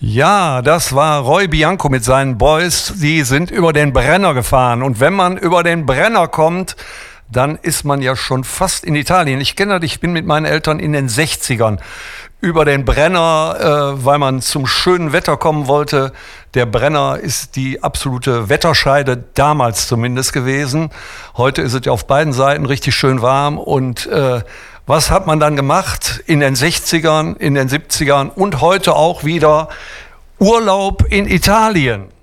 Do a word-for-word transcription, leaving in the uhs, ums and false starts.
Ja, das war Roy Bianco mit seinen Boys. Die sind über den Brenner gefahren. Und wenn man über den Brenner kommt, dann ist man ja schon fast in Italien. Ich kenne das, ich bin mit meinen Eltern in den sechzigern über den Brenner, äh, weil man zum schönen Wetter kommen wollte. Der Brenner ist die absolute Wetterscheide, damals zumindest gewesen. Heute ist es ja auf beiden Seiten richtig schön warm. Und äh, was hat man dann gemacht in den sechzigern, in den siebzigern und heute auch wieder? Urlaub in Italien.